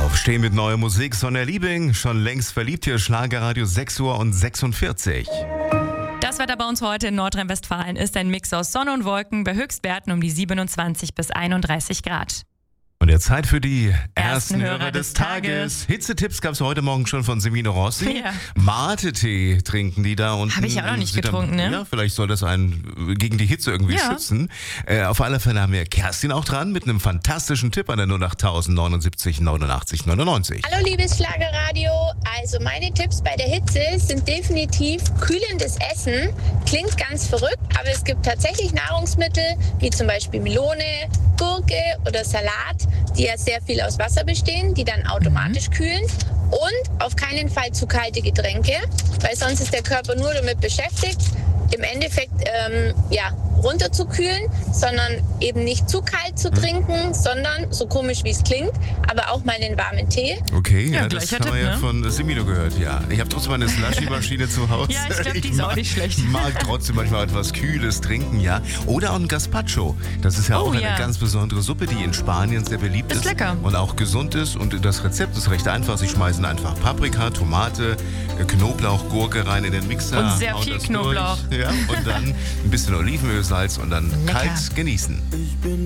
Aufstehen mit neuer Musik, Sonja Liebing, schon längst verliebt hier, Schlagerradio 6:46 Uhr. Das Wetter bei uns heute in Nordrhein-Westfalen ist ein Mix aus Sonne und Wolken bei Höchstwerten um die 27 bis 31 Grad. Und jetzt Zeit für die ersten Hörer Hörer des des Tages. Tages. Hitzetipps gab es heute Morgen schon von Semino Rossi. Ja. Mate-Tee trinken die da unten. Habe ich ja auch noch nicht getrunken, ne? Ja, vielleicht soll das einen gegen die Hitze irgendwie schützen. Auf alle Fälle haben wir Kerstin auch dran mit einem fantastischen Tipp an der 08000 79 89 99. Hallo liebes Schlagerradio, also meine Tipps bei der Hitze sind definitiv kühlendes Essen. Klingt ganz verrückt, aber es gibt tatsächlich Nahrungsmittel wie zum Beispiel Melone, Gurke oder Salat, die ja sehr viel aus Wasser bestehen, die dann automatisch kühlen. Und auf keinen Fall zu kalte Getränke, weil sonst ist der Körper nur damit beschäftigt, im Endeffekt runterzukühlen, sondern eben nicht zu kalt zu trinken, sondern, so komisch wie es klingt, aber auch mal einen warmen Tee. Okay, Ja, das gleicher haben wir Tipp, ja ne? von Semino gehört, ja. Ich habe trotzdem eine Slushy-Maschine zu Hause. Ja, ich glaube, die ist auch nicht schlecht. Ich mag trotzdem manchmal etwas Kühles trinken, ja. Oder auch ein Gazpacho. Das ist ja auch eine ganz besondere Suppe, die in Spanien sehr beliebt ist. Ist lecker. Und auch gesund ist. Und das Rezept ist recht einfach. Sie schmeißen einfach Paprika, Tomate, Knoblauch, Gurke rein in den Mixer. Und sehr hauen viel das Knoblauch. durch, ja, und dann ein bisschen Olivenöl, Salz und dann Lecker. kalt genießen.